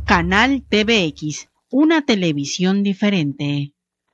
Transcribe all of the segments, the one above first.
Canal TVX, una televisión diferente.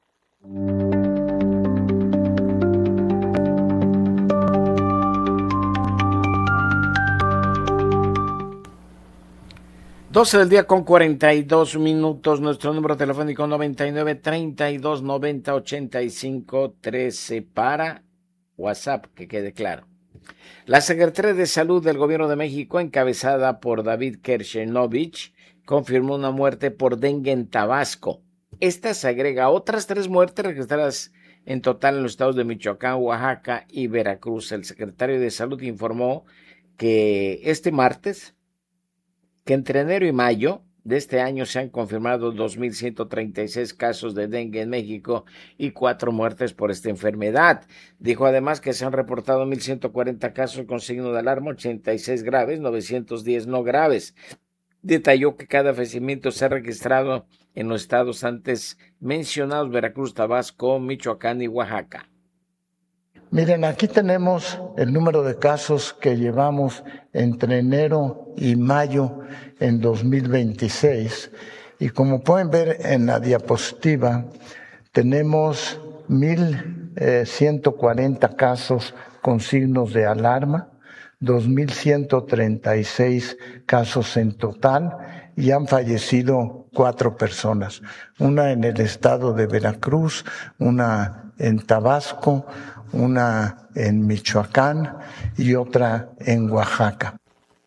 Doce del día con 42 minutos. Nuestro número telefónico 99 32 90 85 13 para WhatsApp, que quede claro. La Secretaría de Salud del Gobierno de México, encabezada por David Kershenovich, confirmó una muerte por dengue en Tabasco. Esta se agrega a otras 3 muertes registradas en total en los estados de Michoacán, Oaxaca y Veracruz. El secretario de Salud informó que este martes, que entre enero y mayo de este año se han confirmado 2.136 casos de dengue en México y 4 muertes por esta enfermedad. Dijo además que se han reportado 1.140 casos con signo de alarma, 86 graves, 910 no graves. Detalló que cada fallecimiento se ha registrado en los estados antes mencionados, Veracruz, Tabasco, Michoacán y Oaxaca. Miren, aquí tenemos el número de casos que llevamos entre enero y mayo en 2026 y como pueden ver en la diapositiva, tenemos 1.140 casos con signos de alarma, 2.136 casos en total y han fallecido 4 personas, una en el estado de Veracruz, una en Tabasco, una en Michoacán y otra en Oaxaca.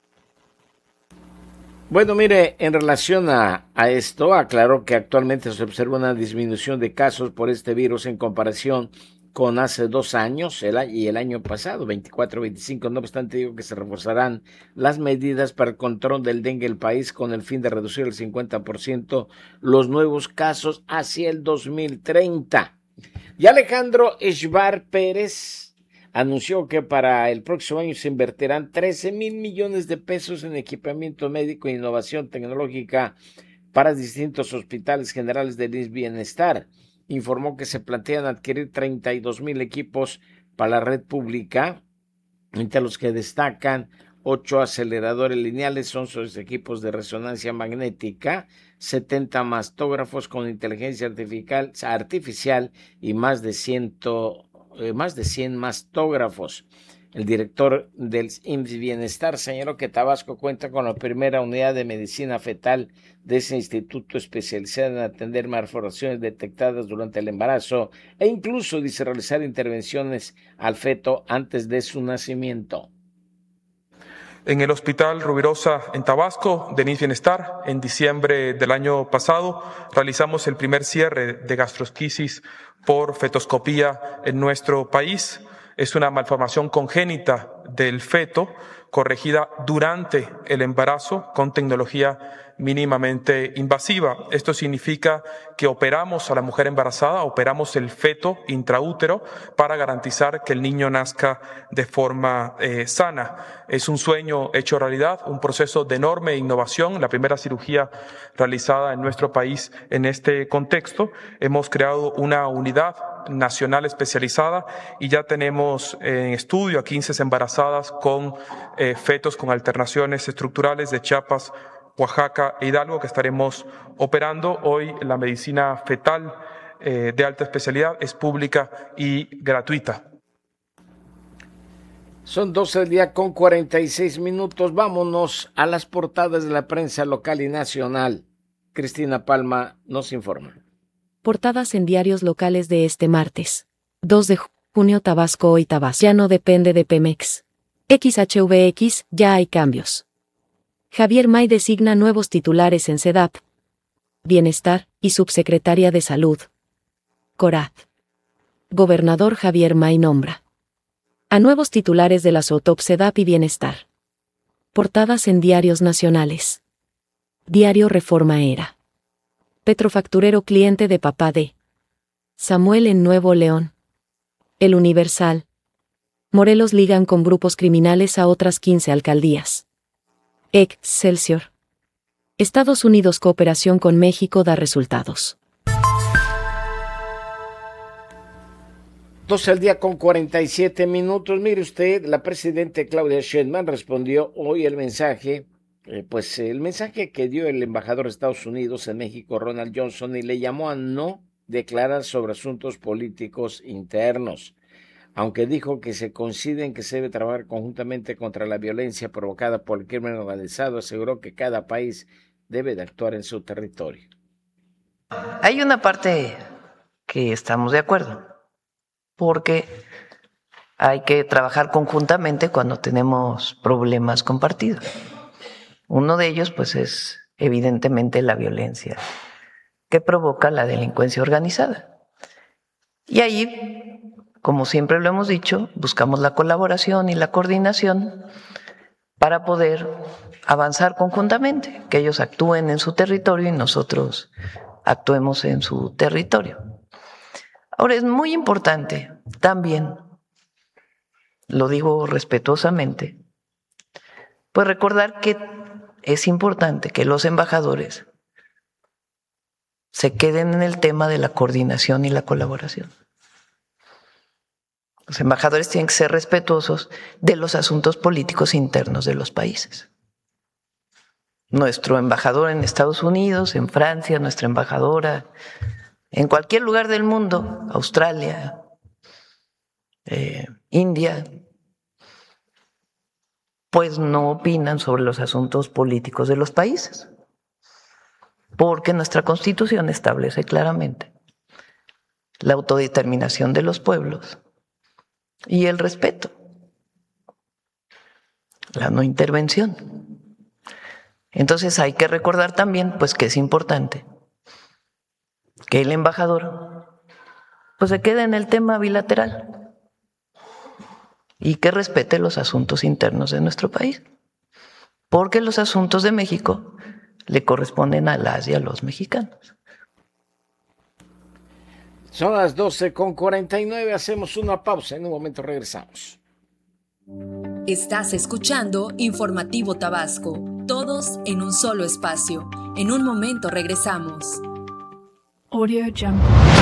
Bueno, mire, en relación a esto, aclaró que actualmente se observa una disminución de casos por este virus en comparación con hace 2 años y el año pasado, 24-25. No obstante, digo que se reforzarán las medidas para el control del dengue en el país con el fin de reducir el 50% los nuevos casos hacia el 2030. Y Alejandro Esbar Pérez anunció que para el próximo año se invertirán 13,000 millones de pesos en equipamiento médico e innovación tecnológica para distintos hospitales generales del IMSS Bienestar. Informó que se plantean adquirir 32,000 equipos para la red pública, entre los que destacan 8 aceleradores lineales, 11 equipos de resonancia magnética, 70 mastógrafos con inteligencia artificial y más de 100 mastógrafos. El director del IMSS Bienestar señaló que Tabasco cuenta con la primera unidad de medicina fetal de ese instituto especializado en atender malformaciones detectadas durante el embarazo e incluso dice realizar intervenciones al feto antes de su nacimiento. En el Hospital Rubirosa en Tabasco, de IMSS Bienestar, en diciembre del año pasado, realizamos el primer cierre de gastrosquisis por fetoscopía en nuestro país. Es una malformación congénita del feto, corregida durante el embarazo con tecnología mínimamente invasiva. Esto significa que operamos a la mujer embarazada, operamos el feto intraútero para garantizar que el niño nazca de forma sana. Es un sueño hecho realidad, un proceso de enorme innovación, la primera cirugía realizada en nuestro país en este contexto. Hemos creado una unidad nacional especializada y ya tenemos en estudio a 15 embarazadas con fetos con alternaciones estructurales de Chiapas, Oaxaca e Hidalgo que estaremos operando. Hoy la medicina fetal de alta especialidad es pública y gratuita. Son 12 del día con 46 minutos. Vámonos a las portadas de la prensa local y nacional. Cristina Palma nos informa. Portadas en diarios locales de este martes. 2 de junio. Tabasco hoy. Tabasco ya no depende de Pemex. XHVX, ya hay cambios. Javier May designa nuevos titulares en SEDAP, Bienestar y Subsecretaria de Salud. CORAD. Gobernador Javier May nombra a nuevos titulares de la SOTOP, SEDAP y Bienestar. Portadas en diarios nacionales. Diario Reforma Era. Petrofacturero cliente de papá de Samuel en Nuevo León. El Universal. Morelos ligan con grupos criminales a otras 15 alcaldías. Excelsior. Estados Unidos cooperación con México da resultados. 12 al día con 47 minutos. Mire usted, la presidenta Claudia Sheinbaum respondió hoy el mensaje pues el mensaje que dio el embajador de Estados Unidos en México, Ronald Johnson, y le llamó a no declarar sobre asuntos políticos internos, aunque dijo que se coincide en que se debe trabajar conjuntamente contra la violencia provocada por el crimen organizado. Aseguró que cada país debe de actuar en su territorio. Hay una parte que estamos de acuerdo, porque hay que trabajar conjuntamente cuando tenemos problemas compartidos. Uno de ellos, pues, es evidentemente la violencia que provoca la delincuencia organizada. Y ahí, como siempre lo hemos dicho, buscamos la colaboración y la coordinación para poder avanzar conjuntamente, que ellos actúen en su territorio y nosotros actuemos en su territorio. Ahora, es muy importante también, lo digo respetuosamente, pues recordar que es importante que los embajadores se queden en el tema de la coordinación y la colaboración. Los embajadores tienen que ser respetuosos de los asuntos políticos internos de los países. Nuestro embajador en Estados Unidos, en Francia, nuestra embajadora, en cualquier lugar del mundo, Australia, India, pues no opinan sobre los asuntos políticos de los países, porque nuestra Constitución establece claramente la autodeterminación de los pueblos y el respeto, la no intervención. Entonces hay que recordar también, pues, que es importante que el embajador, pues, se quede en el tema bilateral y que respete los asuntos internos de nuestro país, porque los asuntos de México le corresponden a las y a los mexicanos. Son las 12:49, hacemos una pausa, en un momento regresamos. Estás escuchando Informativo Tabasco, todos en un solo espacio. En un momento regresamos. Audio Jungle.